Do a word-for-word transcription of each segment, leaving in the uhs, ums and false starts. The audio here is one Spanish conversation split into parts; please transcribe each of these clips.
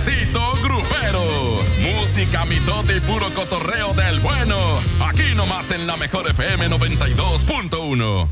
chismecito grupero. Música, mitote y puro cotorreo del bueno. Aquí nomás en la mejor F M noventa y dos punto uno.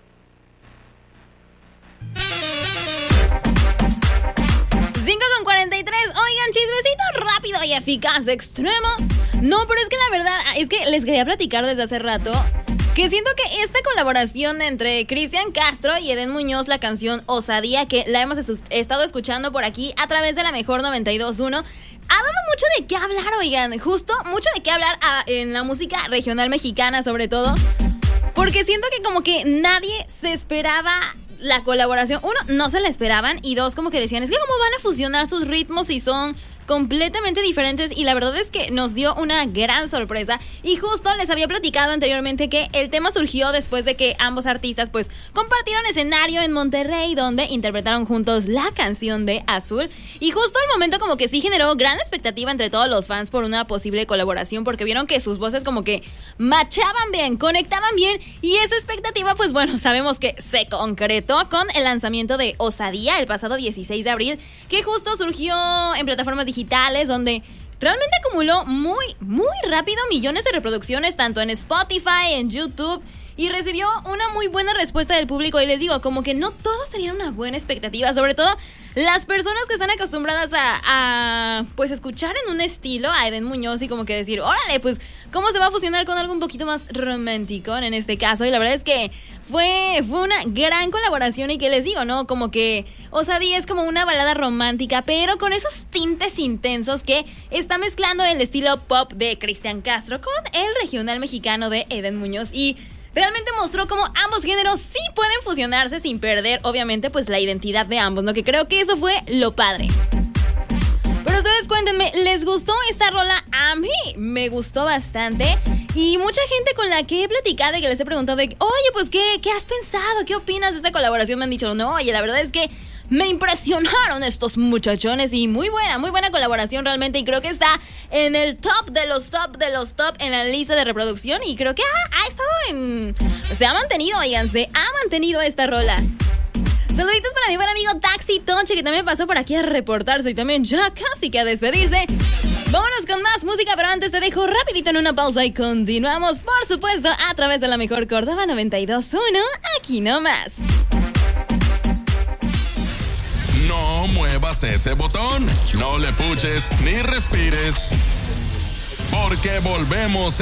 cinco con cuarenta y tres. Oigan, chismecito rápido y eficaz, extremo. No, pero es que la verdad es que les quería platicar desde hace rato que siento que esta colaboración entre Cristian Castro y Eden Muñoz, la canción Osadía, que la hemos estu- estado escuchando por aquí a través de la mejor noventa y dos punto uno, ha dado mucho de qué hablar, oigan. Justo mucho de qué hablar a, en la música regional mexicana, sobre todo. Porque siento que como que nadie se esperaba la colaboración. Uno, no se la esperaban. Y dos, como que decían, es que cómo van a fusionar sus ritmos si son completamente diferentes, y la verdad es que nos dio una gran sorpresa. Y justo les había platicado anteriormente que el tema surgió después de que ambos artistas pues compartieron escenario en Monterrey, donde interpretaron juntos la canción de Azul. Y justo al momento como que sí generó gran expectativa entre todos los fans por una posible colaboración, porque vieron que sus voces como que machaban bien, conectaban bien, y esa expectativa pues bueno, sabemos que se concretó con el lanzamiento de Osadía el pasado dieciséis de abril, que justo surgió en plataformas digitales, donde realmente acumuló muy, muy rápido millones de reproducciones, tanto en Spotify, en YouTube, y recibió una muy buena respuesta del público. Y les digo, como que no todos tenían una buena expectativa, sobre todo las personas que están acostumbradas a, a pues escuchar en un estilo a Eden Muñoz y como que decir, órale, pues cómo se va a fusionar con algo un poquito más romántico en este caso. Y la verdad es que Fue, fue una gran colaboración, y que les digo, ¿no? Como que Osadía es como una balada romántica, pero con esos tintes intensos que está mezclando el estilo pop de Cristian Castro con el regional mexicano de Eden Muñoz. Y realmente mostró cómo ambos géneros sí pueden fusionarse sin perder, obviamente, pues la identidad de ambos, ¿no? Que creo que eso fue lo padre. Pero ustedes cuéntenme, ¿les gustó esta rola? A mí me gustó bastante. Y mucha gente con la que he platicado y que les he preguntado de, oye, pues, ¿qué, ¿qué has pensado? ¿Qué opinas de esta colaboración? Me han dicho, no, oye, la verdad es que me impresionaron estos muchachones, y muy buena, muy buena colaboración realmente, y creo que está en el top de los top de los top en la lista de reproducción, y creo que ha, ha estado en... se ha mantenido, oigan, se ha mantenido esta rola. Saluditos para mi buen amigo Taxi Tonche, que también pasó por aquí a reportarse, y también ya casi que a despedirse. Vámonos con más música, pero antes te dejo rapidito en una pausa y continuamos, por supuesto, a través de la mejor Córdoba noventa y dos punto uno, aquí nomás. No muevas ese botón, no le puches ni respires, porque volvemos